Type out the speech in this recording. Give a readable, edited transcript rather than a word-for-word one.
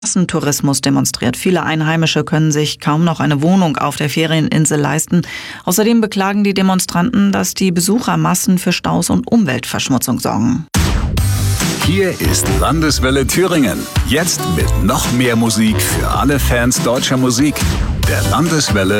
Massentourismus demonstriert. Viele Einheimische können sich kaum noch eine Wohnung auf der Ferieninsel leisten. Außerdem beklagen die Demonstranten, dass die Besuchermassen für Staus und Umweltverschmutzung sorgen. Hier ist Landeswelle Thüringen. Jetzt mit noch mehr Musik für alle Fans deutscher Musik. Der Landeswelle